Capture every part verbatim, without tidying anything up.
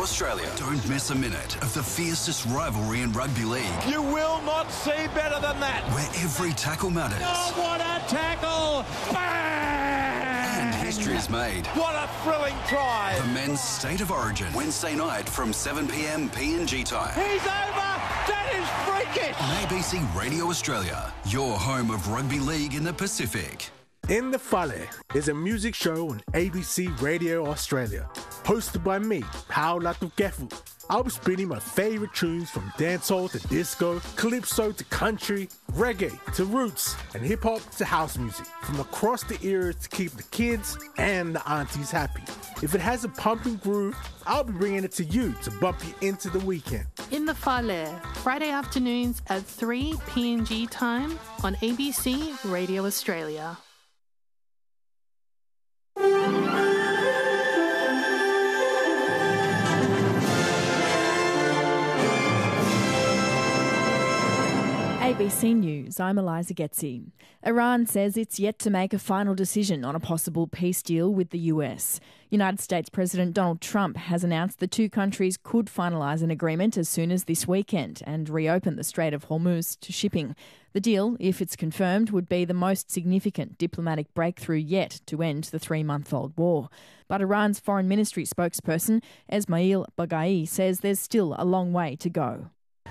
Australia. Don't miss a minute of the fiercest rivalry in rugby league. You will not see better than that. Where every tackle matters. Oh, what a tackle! Bang! And history is made. What a thrilling try. The men's State of Origin, Wednesday night from seven p m P N G time. He's over! That is freakish! On A B C Radio Australia, your home of rugby league in the Pacific. In the Fale is a music show on A B C Radio Australia, hosted by me, Pao Latukefu. I'll be spinning my favourite tunes from dancehall to disco, calypso to country, reggae to roots, and hip-hop to house music, from across the eras to keep the kids and the aunties happy. If it has a pumping groove, I'll be bringing it to you to bump you into the weekend. In the Fale, Friday afternoons at three P N G time on A B C Radio Australia. A B C News, I'm Eliza Getzi. Iran says it's yet to make a final decision on a possible peace deal with the U S. United States President Donald Trump has announced the two countries could finalise an agreement as soon as this weekend and reopen the Strait of Hormuz to shipping. The deal, if it's confirmed, would be the most significant diplomatic breakthrough yet to end the three-month-old war. But Iran's Foreign Ministry spokesperson Esmail Baghai says there's still a long way to go.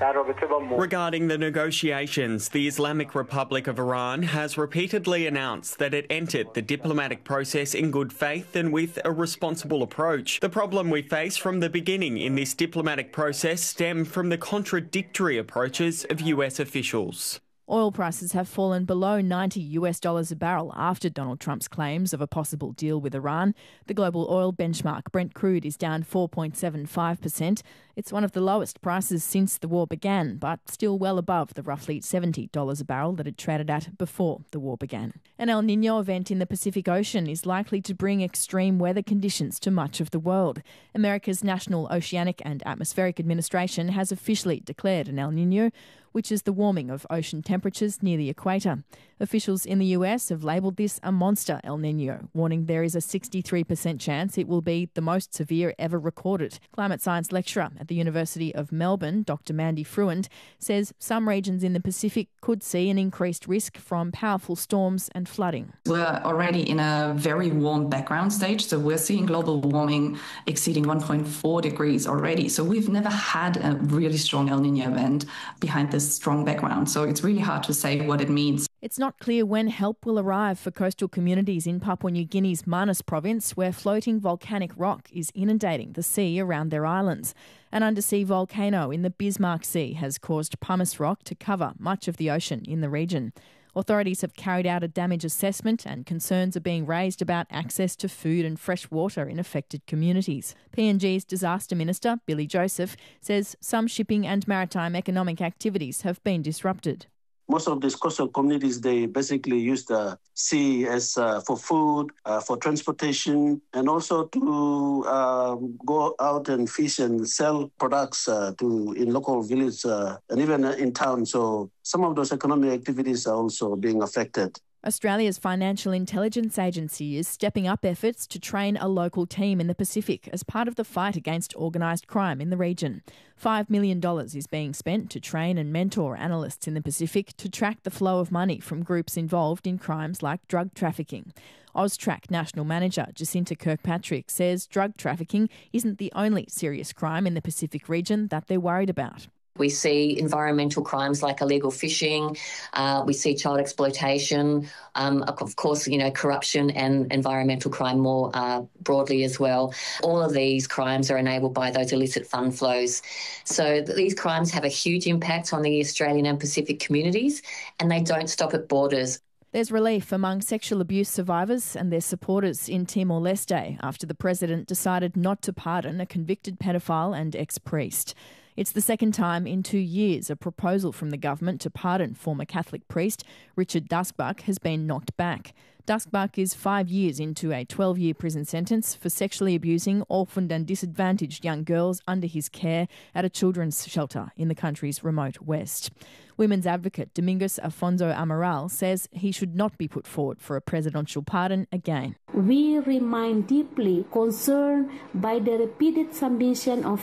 Regarding the negotiations, the Islamic Republic of Iran has repeatedly announced that it entered the diplomatic process in good faith and with a responsible approach. The problem we face from the beginning in this diplomatic process stemmed from the contradictory approaches of U S officials. Oil prices have fallen below ninety US dollars a barrel after Donald Trump's claims of a possible deal with Iran. The global oil benchmark Brent crude is down four point seven five percent. It's one of the lowest prices since the war began, but still well above the roughly seventy dollars a barrel that it traded at before the war began. An El Niño event in the Pacific Ocean is likely to bring extreme weather conditions to much of the world. America's National Oceanic and Atmospheric Administration has officially declared an El Niño, which is the warming of ocean temperatures near the equator. Officials in the U S have labelled this a monster El Niño, warning there is a sixty-three percent chance it will be the most severe ever recorded. Climate science lecturer at the University of Melbourne, Doctor Mandy Fruand, says some regions in the Pacific could see an increased risk from powerful storms and flooding. We're already in a very warm background stage, so we're seeing global warming exceeding one point four degrees already. So we've never had a really strong El Niño event behind this strong background. So it's really hard to say what it means. It's not clear when help will arrive for coastal communities in Papua New Guinea's Manus province, where floating volcanic rock is inundating the sea around their islands. An undersea volcano in the Bismarck Sea has caused pumice rock to cover much of the ocean in the region. Authorities have carried out a damage assessment and concerns are being raised about access to food and fresh water in affected communities. P N G's Disaster Minister, Billy Joseph, says some shipping and maritime economic activities have been disrupted. Most of these coastal communities, they basically use the sea as uh, for food, uh, for transportation, and also to uh, go out and fish and sell products uh, to in local villages uh, and even in town. So some of those economic activities are also being affected. Australia's Financial Intelligence Agency is stepping up efforts to train a local team in the Pacific as part of the fight against organised crime in the region. five million dollars is being spent to train and mentor analysts in the Pacific to track the flow of money from groups involved in crimes like drug trafficking. AUSTRAC National Manager Jacinta Kirkpatrick says drug trafficking isn't the only serious crime in the Pacific region that they're worried about. We see environmental crimes like illegal fishing. Uh, we see child exploitation. Um, of course, you know, corruption and environmental crime more uh, broadly as well. All of these crimes are enabled by those illicit fund flows. So these crimes have a huge impact on the Australian and Pacific communities, and they don't stop at borders. There's relief among sexual abuse survivors and their supporters in Timor-Leste after the president decided not to pardon a convicted pedophile and ex-priest. It's the second time in two years a proposal from the government to pardon former Catholic priest Richard Duskbuck has been knocked back. Duskbuck is five years into a twelve-year prison sentence for sexually abusing orphaned and disadvantaged young girls under his care at a children's shelter in the country's remote west. Women's advocate Domingos Afonso Amaral says he should not be put forward for a presidential pardon again. We remain deeply concerned by the repeated submission of